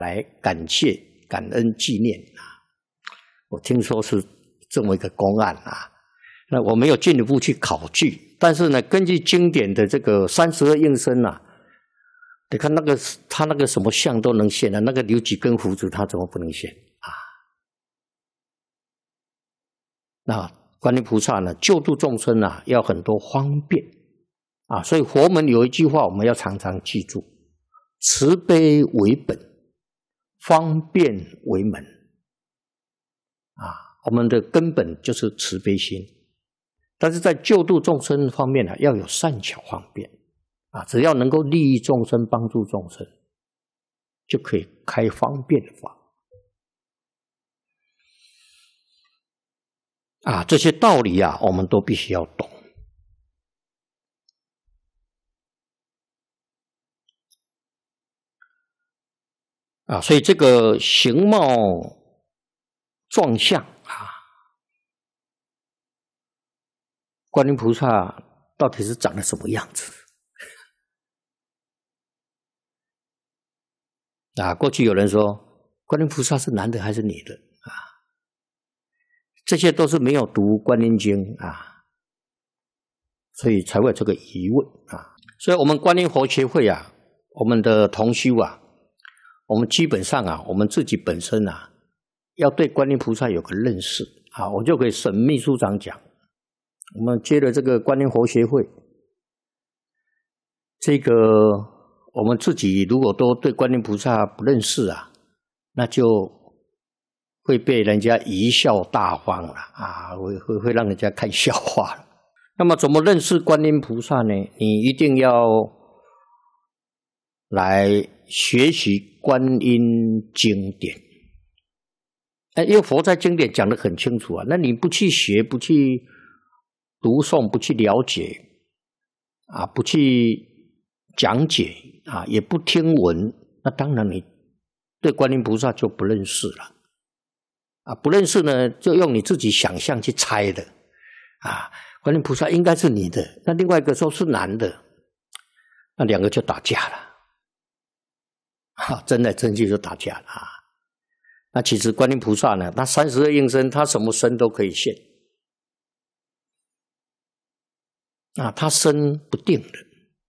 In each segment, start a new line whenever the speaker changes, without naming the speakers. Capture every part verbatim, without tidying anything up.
来感谢、感恩、纪念啊。我听说是这么一个公案啊，那我没有进一步去考据，但是呢，根据经典的这个三十二应身啊，你看那个他那个什么相都能现啊，那个留几根胡子他怎么不能现啊？那观音菩萨呢，救度众生啊，要很多方便啊，所以佛门有一句话我们要常常记住：慈悲为本，方便为门啊。我们的根本就是慈悲心，但是在救度众生方面呢、啊，要有善巧方便啊，只要能够利益众生、帮助众生，就可以开方便法啊。这些道理啊，我们都必须要懂啊。所以这个形貌状相啊，观音菩萨到底是长得什么样子啊？过去有人说观音菩萨是男的还是女的啊？这些都是没有读观音经啊，所以才会有这个疑问啊。所以我们观音佛学会啊，我们的同修啊，我们基本上啊，我们自己本身啊，要对观音菩萨有个认识啊。我就给沈秘书长讲，我们接了这个观音佛学会，这个我们自己如果都对观音菩萨不认识啊，那就会被人家贻笑大方了啊，会会会让人家看笑话了。那么怎么认识观音菩萨呢？你一定要来学习观音经典。哎，因为佛在经典讲得很清楚啊，那你不去学，不去读诵，不去了解啊，不去讲解啊，也不听闻，那当然你对观音菩萨就不认识了啊。不认识呢，就用你自己想象去猜的啊。观音菩萨应该是女的，那另外一个说是男的，那两个就打架了啊，真来真去就打架了啊。那其实观音菩萨呢，他三十二应身，他什么身都可以现啊，他身不定的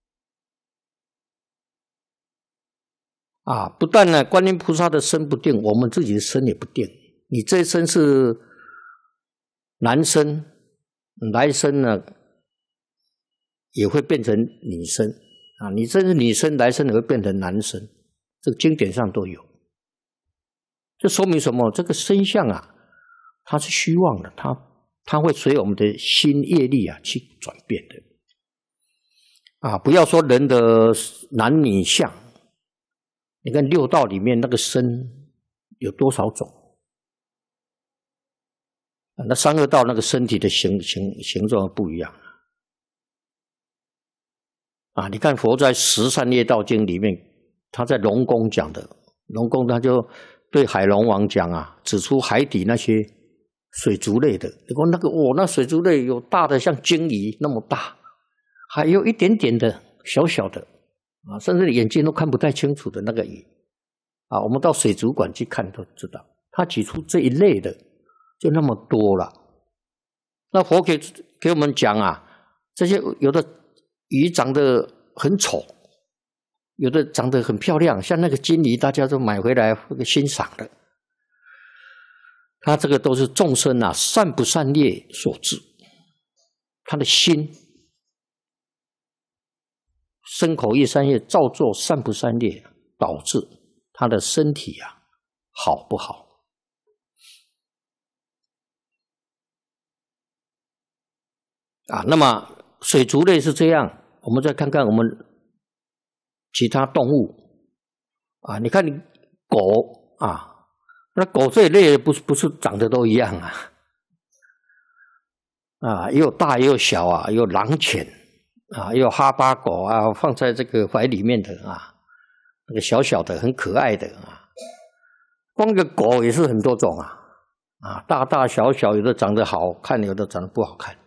啊。不但呢，观音菩萨的身不定，我们自己的身也不定。你这一身是男生，来生呢也会变成女生啊。你这是女生，来生也会变成男生，这个经典上都有。这说明什么？这个身相啊，它是虚妄的，它它会随我们的心业力啊去转变的啊。不要说人的男女相，你看六道里面那个身有多少种啊？那三恶道那个身体的形形形状不一样啊。你看佛在《十善业道经》里面，他在龙宫讲的，龙宫他就对海龙王讲啊，指出海底那些水族类的，你看那个哦，那水族类有大的像鲸鱼那么大，还有一点点的小小的啊，甚至眼睛都看不太清楚的那个鱼啊，我们到水族馆去看都知道，他举出这一类的就那么多了。那佛给给我们讲啊，这些有的鱼长得很丑，有的长得很漂亮，像那个金鱼，大家都买回来欣赏的。他这个都是众生啊善不善业所致，他的心身口意三业造作善不善业，导致他的身体啊好不好啊？那么水族类是这样，我们再看看我们其他动物啊，你看你狗啊，那狗这一类不是不是长得都一样啊？啊，也有大也有小啊，也有狼犬啊，也有哈巴狗啊，放在这个怀里面的啊，那个小小的很可爱的啊，光个狗也是很多种啊，啊，大大小小，有的长得好看，有的长得不好看。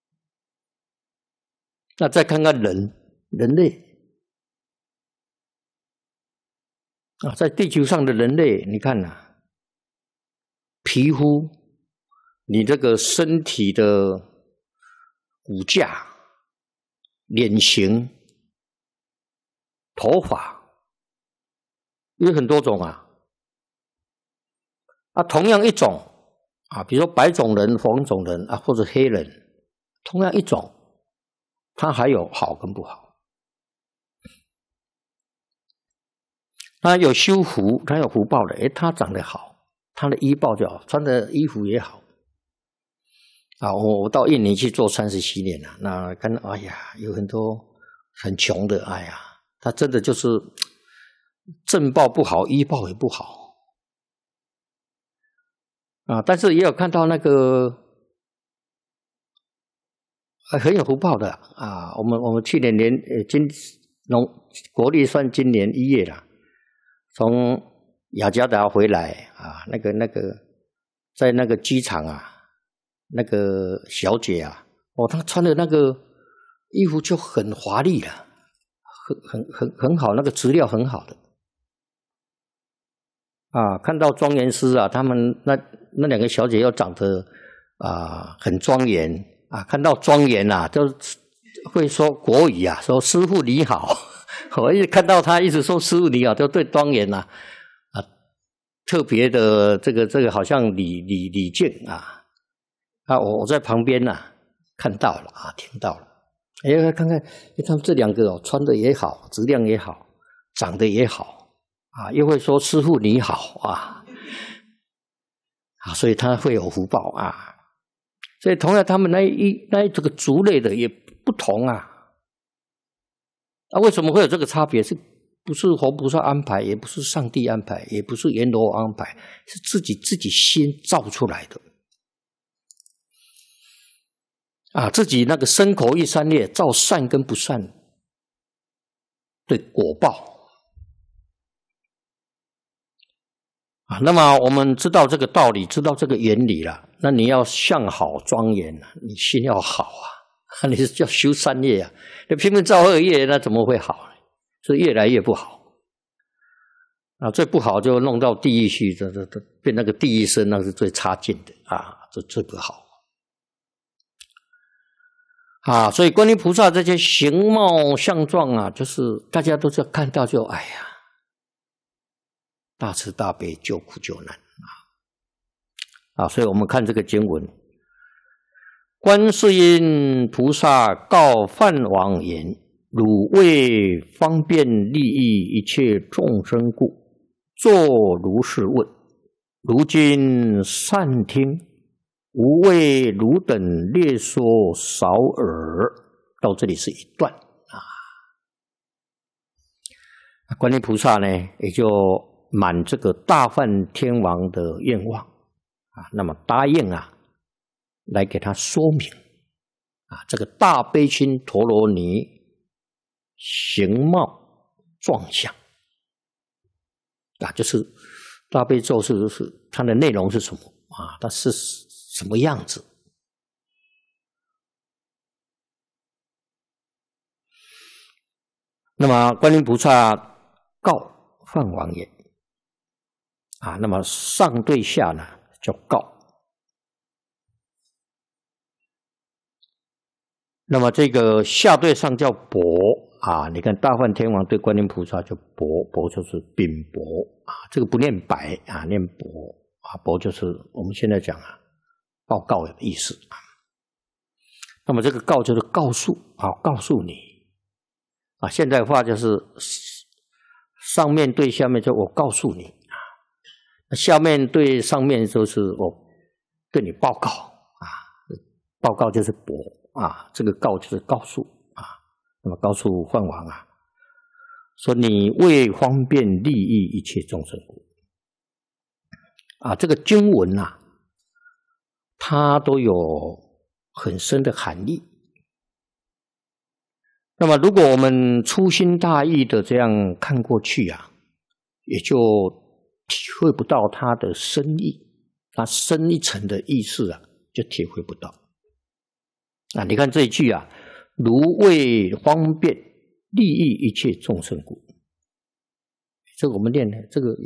那再看看人，人类啊，在地球上的人类，你看呐、啊，皮肤，你这个身体的骨架、脸型、头发，有很多种啊。啊，同样一种啊，比如说白种人、黄种人啊，或者黑人，同样一种，它还有好跟不好。他有修福，他有福报的，诶，他长得好，他的医报就好，穿的衣服也好。啊，我我到印尼去做三十七年了，那看到哎呀，有很多很穷的，哎呀，他真的就是正报不好，医报也不好啊。但是也有看到那个很有福报的啊。我们我们去年年呃今农国历算今年一月了。从雅加达回来啊，那个那个在那个机场啊，那个小姐啊，哦，她穿的那个衣服就很华丽了，很很很很好，那个质料很好的啊。看到庄严师啊，他们那那两个小姐又长得啊很庄严啊，看到庄严啊，就会说国语啊，说师父你好。我一直看到他一直说师父你好，就对庄严呐啊特别的这个这个好像礼礼礼敬啊啊！我我在旁边呐、啊、看到了啊，听到了，哎，看看哎，他们这两个哦，穿的也好，质量也好，长得也好啊，又会说师父你好啊啊，所以他会有福报啊。所以同样他们那一那这个族类的也不同啊。啊，为什么会有这个差别？是不是佛菩萨安排，也不是上帝安排，也不是阎罗王安排，是自己自己心造出来的。啊，自己那个身口意三业造善跟不善的果报。啊，那么我们知道这个道理，知道这个原理了，那你要向好庄严啊，你心要好啊。你是叫修善业啊？你拼命造恶业，那怎么会好呢？是越来越不好啊！最不好就弄到地狱去，这这这变那个地狱生，那是最差劲的啊！这最不好啊！所以观音菩萨这些形貌相状啊，就是大家都是看到就哎呀，大慈大悲，救苦救难啊！啊！所以我们看这个经文。观世音菩萨告梵王言：“汝为方便利益一切众生故，作如是问。如今善听，吾为汝等略说少耳。”到这里是一段啊。观音菩萨呢，也就满这个大梵天王的愿望啊，那么答应啊。来给他说明啊，这个大悲心陀罗尼形貌状相啊，就是大悲咒是是它的内容是什么啊？它是什么样子？那么观音菩萨告梵王言啊，那么上对下呢叫告。那么这个下对上叫薄啊，你看大梵天王对观音菩萨就薄，薄就是禀薄啊，这个不念白啊，念薄啊，薄就是我们现在讲啊报告的意思啊。那么这个告就是告诉啊，告诉你啊，现代话就是上面对下面就我告诉你啊，下面对上面就是我对你报告啊，报告就是薄。啊，这个告就是告诉啊，那么告诉梵王啊，说你为方便利益一切众生故啊，这个经文啊，它都有很深的含义。那么，如果我们粗心大意的这样看过去啊，也就体会不到它的深意，它深一层的意思啊，就体会不到。啊，你看这一句啊，如为方便利益一切众生故， 这个我们练的这个。